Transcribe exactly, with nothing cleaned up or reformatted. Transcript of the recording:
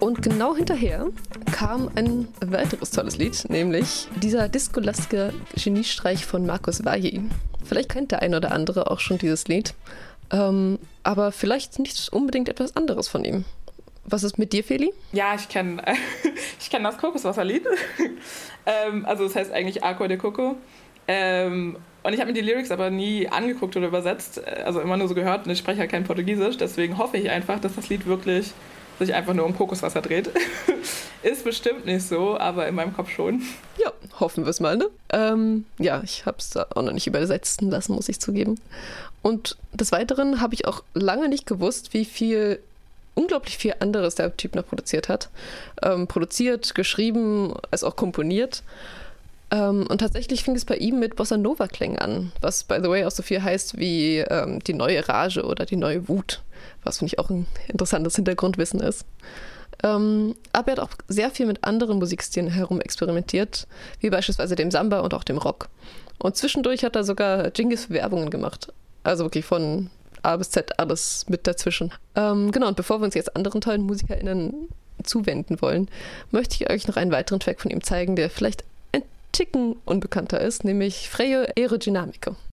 Und genau hinterher kam ein weiteres tolles Lied, nämlich dieser discolastige Geniestreich von Marcus Valle. Vielleicht kennt der eine oder andere auch schon dieses Lied, ähm, aber vielleicht nicht unbedingt etwas anderes von ihm. Was ist mit dir, Feli? Ja, ich kenne äh, ich kenn das Kokoswasserlied. ähm, also es heißt eigentlich Agua de Coco. Ähm, und ich habe mir die Lyrics aber nie angeguckt oder übersetzt, also immer nur so gehört und ich spreche halt kein Portugiesisch, deswegen hoffe ich einfach, dass das Lied wirklich sich einfach nur um Kokoswasser dreht. Ist bestimmt nicht so, aber in meinem Kopf schon. Ja, hoffen wir es mal, ne? Ähm, ja, ich habe es da auch noch nicht übersetzen lassen, muss ich zugeben. Und des Weiteren habe ich auch lange nicht gewusst, wie viel, unglaublich viel anderes der Typ noch produziert hat. Ähm, produziert, geschrieben, als auch komponiert. Ähm, und tatsächlich fing es bei ihm mit Bossa Nova-Klängen an, was, by the way, auch so viel heißt wie ähm, die neue Rage oder die neue Wut, was, finde ich, auch ein interessantes Hintergrundwissen ist. Ähm, aber er hat auch sehr viel mit anderen Musikstilen herum experimentiert, wie beispielsweise dem Samba und auch dem Rock. Und zwischendurch hat er sogar Jingles für Werbungen gemacht. Also wirklich von A bis Z alles mit dazwischen. Ähm, genau, und bevor wir uns jetzt anderen tollen MusikerInnen zuwenden wollen, möchte ich euch noch einen weiteren Track von ihm zeigen, der vielleicht Ticken unbekannter ist, nämlich Freie Aerodynamico.